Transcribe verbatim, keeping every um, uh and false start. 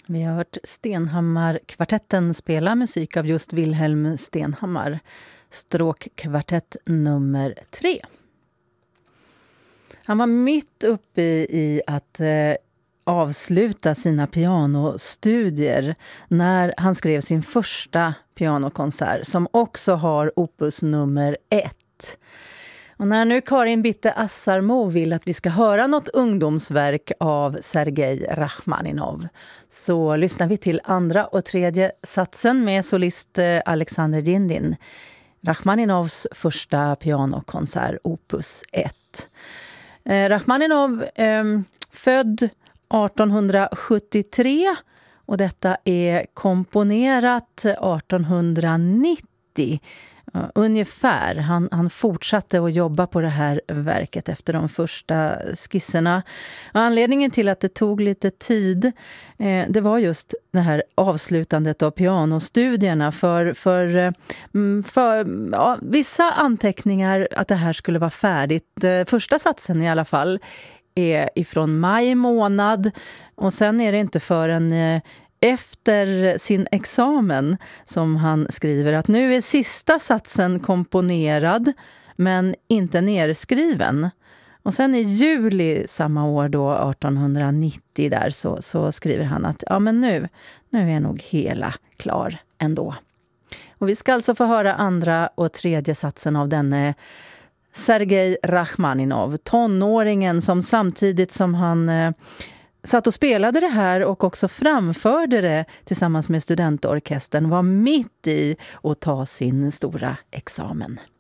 Vi har hört Stenhammar-kvartetten spela musik av just Wilhelm Stenhammar. Stråkkvartett nummer tre. Han var mitt uppe i att eh, avsluta sina pianostudier när han skrev sin första pianokonsert som också har opus nummer ett. Och när nu Karin Bitte Assarmo vill att vi ska höra något ungdomsverk av Sergej Rachmaninov så lyssnar vi till andra och tredje satsen med solist Alexander Dindin. Rachmaninovs första pianokonsert, opus ett. Eh, Rachmaninov eh, född arton sjuttiotre och detta är komponerat arton nittio. Uh, ungefär. Han, han fortsatte att jobba på det här verket efter de första skisserna. Och anledningen till att det tog lite tid eh, det var just det här avslutandet av pianostudierna för, för, eh, för ja, vissa anteckningar att det här skulle vara färdigt. Eh, första satsen i alla fall är ifrån maj månad och sen är det inte förrän eh, efter sin examen som han skriver att nu är sista satsen komponerad men inte nerskriven. Och sen i juli samma år då arton nittio där så, så skriver han att ja men nu, nu är nog hela klar ändå. Och vi ska alltså få höra andra och tredje satsen av denne Sergej Rachmaninov, tonåringen som samtidigt som han eh, satt och spelade det här och också framförde det tillsammans med studentorkestern var mitt i att ta sin stora examen.